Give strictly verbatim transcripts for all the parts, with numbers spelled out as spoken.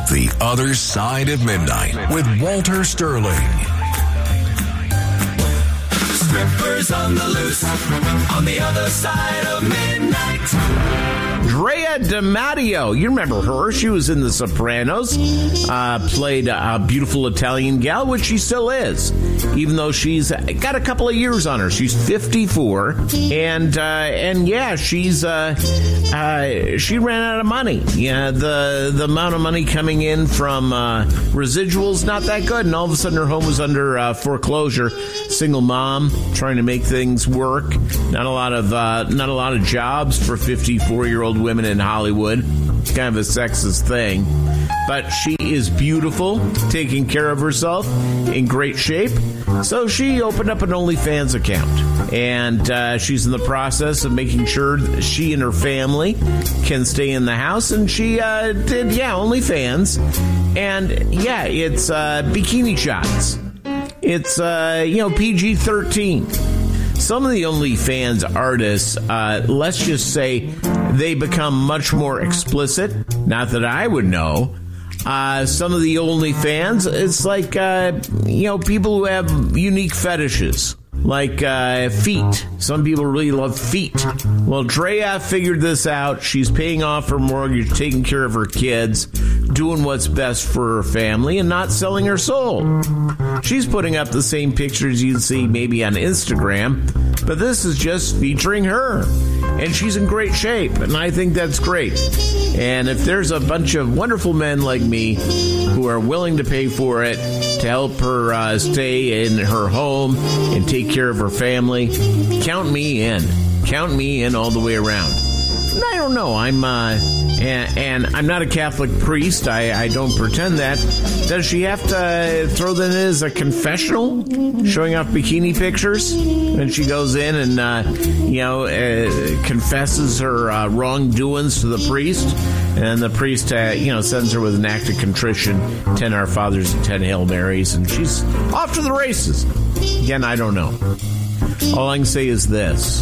The Other Side of Midnight with Walter Sterling. Strippers on the loose, on the other side of midnight. Drea DiMatteo, you remember her. She was in The Sopranos, uh, played a beautiful Italian gal, which she still is, even though she's got a couple of years on her. She's fifty-four, and uh, and yeah, she's uh, uh, she ran out of money. Yeah, the the amount of money coming in from uh, residuals not that good, and all of a sudden her home was under uh, foreclosure. Single mom trying to make things work. Not a lot of uh, not a lot of jobs for fifty-four-year-old women in Hollywood. It's kind of a sexist thing. But she is beautiful, taking care of herself, in great shape. So she opened up an OnlyFans account. And uh, she's in the process of making sure that she and her family can stay in the house. And she uh, did, yeah, OnlyFans. And, yeah, it's uh, bikini shots. It's, uh, you know, P G thirteen. Some of the OnlyFans artists, uh, let's just say they become much more explicit. Not that I would know. Uh, some of the OnlyFans, it's like, uh, you know, people who have unique fetishes. Like uh, feet. Some people really love feet. Well, Drea figured this out. She's paying off her mortgage, taking care of her kids, doing what's best for her family, and not selling her soul. She's putting up the same pictures you'd see maybe on Instagram, but this is just featuring her. And she's in great shape, and I think that's great. And if there's a bunch of wonderful men like me who are willing to pay for it to help her uh, stay in her home and take care of her family, count me in. Count me in all the way around. And I don't know. I'm uh, and, and I'm not a Catholic priest. I, I don't pretend that. Does she have to throw that in as a confessional, showing off bikini pictures? And she goes in and, uh, you know, uh, confesses her uh, wrongdoings to the priest. And the priest, uh, you know, sends her with an act of contrition, ten Our Fathers and ten Hail Marys, and she's off to the races. Again, I don't know. All I can say is this.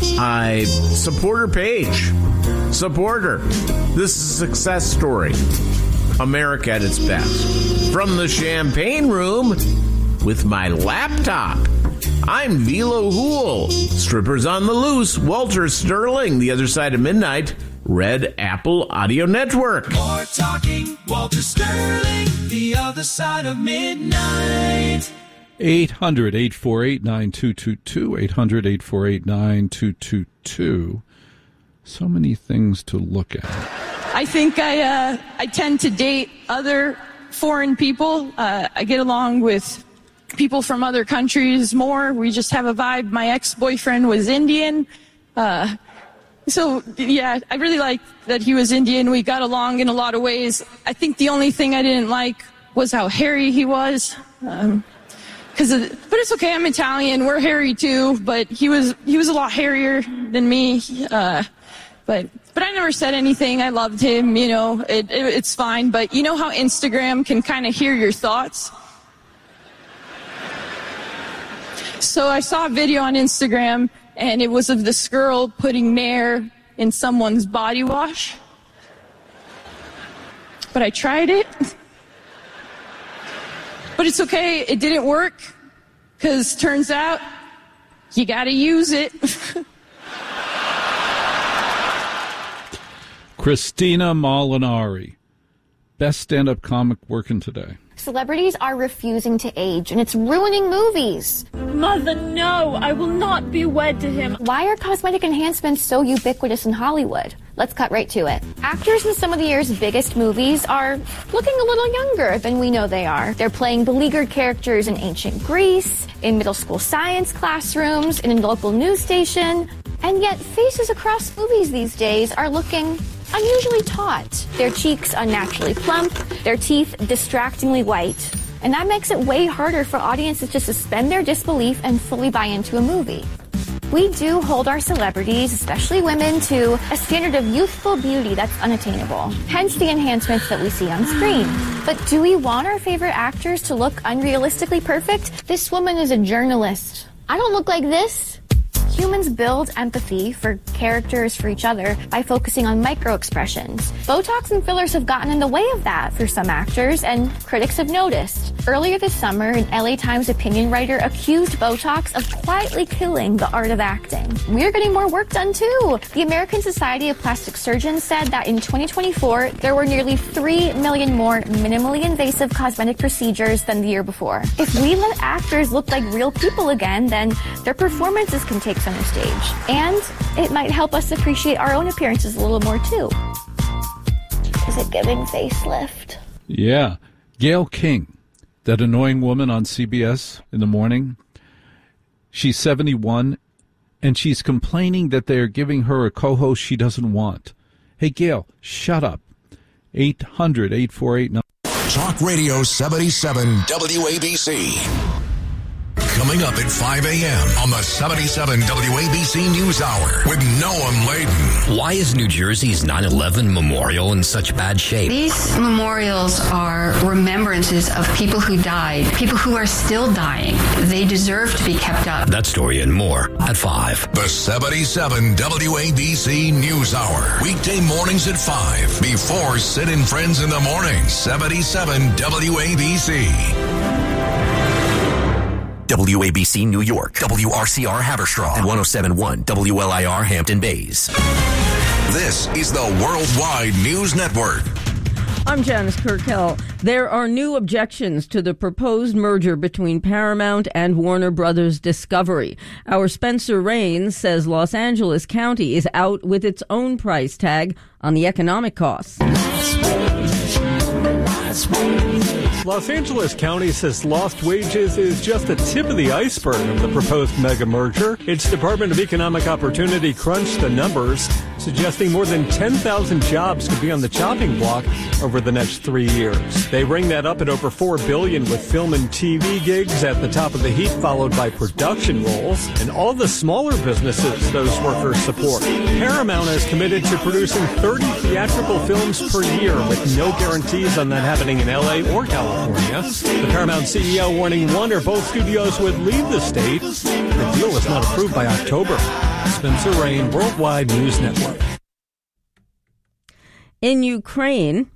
I support her page. Support her. This is a success story. America at its best. From the champagne room with my laptop, I'm Velo Hool. Strippers on the Loose, Walter Sterling, The Other Side of Midnight, Red Apple Audio Network. More talking, Walter Sterling, The Other Side of Midnight. eight hundred, eight four eight, nine two two two, eight hundred, eight four eight, nine two two two. So many things to look at. I think I uh, I tend to date other foreign people. Uh, I get along with people from other countries more. We just have a vibe. My ex-boyfriend was Indian. Uh, so, yeah, I really like that he was Indian. We got along in a lot of ways. I think the only thing I didn't like was how hairy he was. Um, Cause of, but it's okay. I'm Italian. We're hairy too. But he was he was a lot hairier than me. Uh, but but I never said anything. I loved him. You know, it, it, it's fine. But you know how Instagram can kind of hear your thoughts. So I saw a video on Instagram, and it was of this girl putting Nair in someone's body wash. But I tried it. But it's okay, it didn't work, because turns out you gotta use it. Christina Molinari, best stand-up comic working today. Celebrities are refusing to age, and it's ruining movies. Mother, no, I will not be wed to him. Why are cosmetic enhancements so ubiquitous in Hollywood? Let's cut right to it. Actors in some of the year's biggest movies are looking a little younger than we know they are. They're playing beleaguered characters in ancient Greece, in middle school science classrooms, in a local news station. And yet, faces across movies these days are looking unusually taut. Their cheeks unnaturally plump, their teeth distractingly white. And that makes it way harder for audiences to suspend their disbelief and fully buy into a movie. We do hold our celebrities, especially women, to a standard of youthful beauty that's unattainable. Hence the enhancements that we see on screen. But do we want our favorite actors to look unrealistically perfect? This woman is a journalist. I don't look like this. Humans build empathy for characters, for each other, by focusing on micro-expressions. Botox and fillers have gotten in the way of that for some actors, and critics have noticed. Earlier this summer, an L A Times opinion writer accused Botox of quietly killing the art of acting. We're getting more work done, too. The American Society of Plastic Surgeons said that in twenty twenty-four, there were nearly three million more minimally invasive cosmetic procedures than the year before. If we let actors look like real people again, then their performances can take center stage. And it might help us appreciate our own appearances a little more, too. Is it giving facelift? Yeah. Gayle King, that annoying woman on C B S in the morning, she's seventy-one, and she's complaining that they are giving her a co-host she doesn't want. Hey, Gayle, shut up. eight hundred, eight four eight nine Talk Radio seventy-seven W A B C. Coming up at five a.m. on the seventy-seven W A B C News Hour with Noam Laden. Why is New Jersey's nine eleven memorial in such bad shape? These memorials are remembrances of people who died, people who are still dying. They deserve to be kept up. That story and more at five. The seventy-seven W A B C News Hour. Weekday mornings at five. Before Sid and Friends in the Morning. seventy-seven W A B C. W A B C New York, W R C R Haverstraw, and one oh seven point one W L I R Hampton Bays. This is the Worldwide News Network. I'm Janice Kirkell. There are new objections to the proposed merger between Paramount and Warner Brothers Discovery. Our Spencer Rains says Los Angeles County is out with its own price tag on the economic costs. Los Angeles County says lost wages is just the tip of the iceberg of the proposed mega merger. Its Department of Economic Opportunity crunched the numbers, suggesting more than ten thousand jobs could be on the chopping block over the next three years. They ring that up at over four billion dollars with film and T V gigs at the top of the heap, followed by production roles and all the smaller businesses those workers support. Paramount is committed to producing thirty theatrical films per year with no guarantees on that happening in L A or California. The Paramount C E O warning one or both studios would leave the state if the deal is not approved by October. Spencer Rain, Worldwide News Network. In Ukraine,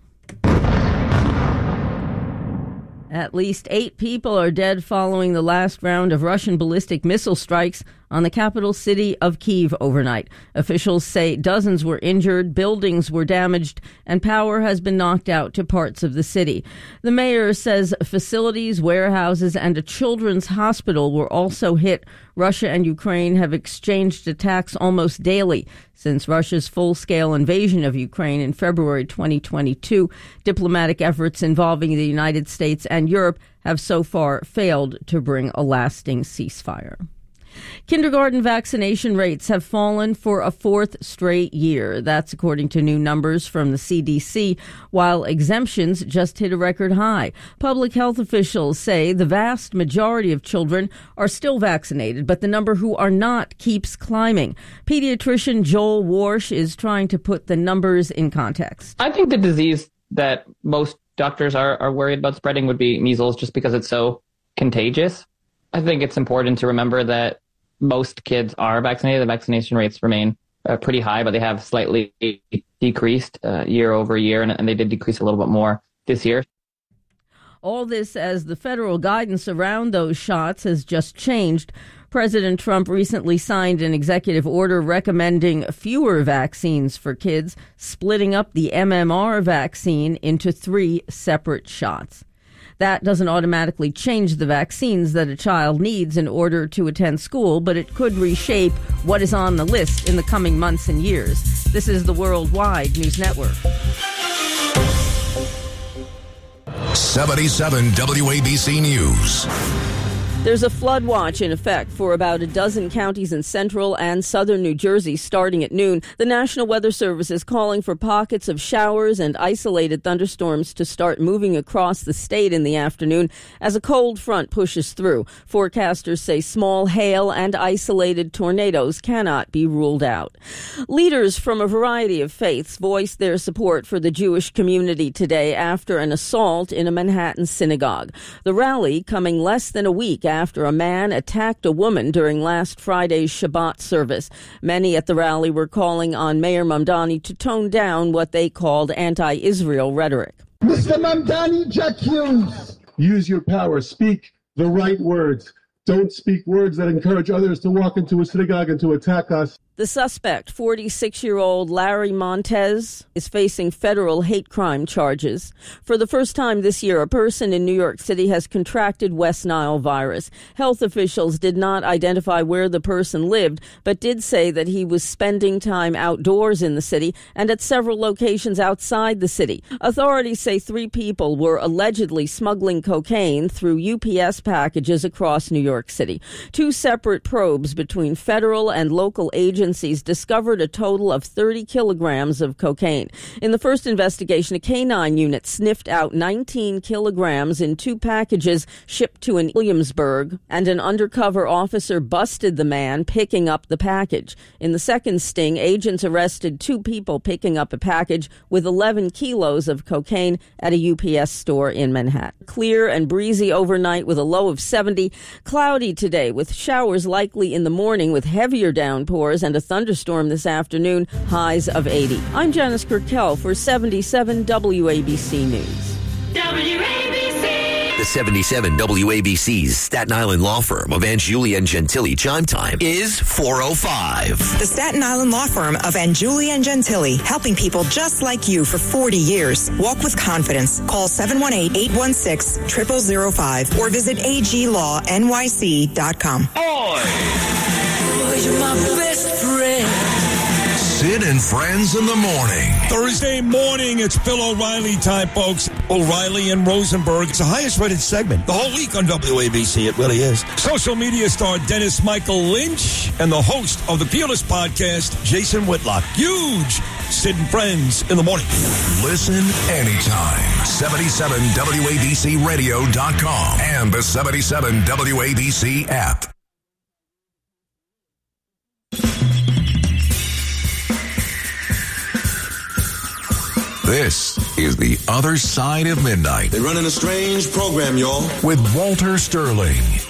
at least eight people are dead following the last round of Russian ballistic missile strikes on the capital city of Kyiv overnight. Officials say dozens were injured, buildings were damaged, and power has been knocked out to parts of the city. The mayor says facilities, warehouses, and a children's hospital were also hit. Russia and Ukraine have exchanged attacks almost daily since Russia's full-scale invasion of Ukraine in February twenty twenty-two. Diplomatic efforts involving the United States and Europe have so far failed to bring a lasting ceasefire. Kindergarten vaccination rates have fallen for a fourth straight year. That's according to new numbers from the C D C, while exemptions just hit a record high. Public health officials say the vast majority of children are still vaccinated, but the number who are not keeps climbing. Pediatrician Joel Warsh is trying to put the numbers in context. I think the disease that most doctors are, are worried about spreading would be measles, just because it's so contagious. I think it's important to remember that most kids are vaccinated. The vaccination rates remain uh, pretty high, but they have slightly decreased uh, year over year, and, and they did decrease a little bit more this year. All this as the federal guidance around those shots has just changed. President Trump recently signed an executive order recommending fewer vaccines for kids, splitting up the M M R vaccine into three separate shots. That doesn't automatically change the vaccines that a child needs in order to attend school, but it could reshape what is on the list in the coming months and years. This is the Worldwide News Network. seventy-seven W A B C News. There's a flood watch in effect for about a dozen counties in central and southern New Jersey starting at noon. The National Weather Service is calling for pockets of showers and isolated thunderstorms to start moving across the state in the afternoon as a cold front pushes through. Forecasters say small hail and isolated tornadoes cannot be ruled out. Leaders from a variety of faiths voiced their support for the Jewish community today after an assault in a Manhattan synagogue. The rally coming less than a week after after a man attacked a woman during last Friday's Shabbat service. Many at the rally were calling on Mayor Mamdani to tone down what they called anti-Israel rhetoric. Mister Mamdani, Jack Hughes. Use your power. Speak the right words. Don't speak words that encourage others to walk into a synagogue and to attack us. The suspect, forty-six-year-old Larry Montez, is facing federal hate crime charges. For the first time this year, a person in New York City has contracted West Nile virus. Health officials did not identify where the person lived, but did say that he was spending time outdoors in the city and at several locations outside the city. Authorities say three people were allegedly smuggling cocaine through U P S packages across New York City. Two separate probes between federal and local agencies discovered a total of thirty kilograms of cocaine. In the first investigation, a K nine unit sniffed out nineteen kilograms in two packages shipped to an Williamsburg, and an undercover officer busted the man picking up the package. In the second sting, agents arrested two people picking up a package with eleven kilos of cocaine at a U P S store in Manhattan. Clear and breezy overnight with a low of seventy. Cloudy today with showers likely in the morning with heavier downpours and a thunderstorm this afternoon, highs of eighty. I'm Janice Kirkel for seventy-seven W A B C News. W A B C. The seventy-seven W A B C's Staten Island law firm of Angiuli and Gentili chime time is four oh five. The Staten Island law firm of Angiuli and Gentili, helping people just like you for forty years. Walk with confidence. Call seven one eight, eight one six, zero zero zero five or visit a g law n y c dot com. You're my best friend. Sid and Friends in the morning. Thursday morning, it's Bill O'Reilly time, folks. O'Reilly and Rosenberg. It's the highest rated segment the whole week on W A B C. It really is. Social media star Dennis Michael Lynch and the host of the Fearless podcast, Jason Whitlock. Huge Sid and Friends in the morning. Listen anytime. seventy-seven W A B C radio dot com and the seventy-seven W A B C app. This is The Other Side of Midnight. They're running a strange program, y'all. With Walter Sterling.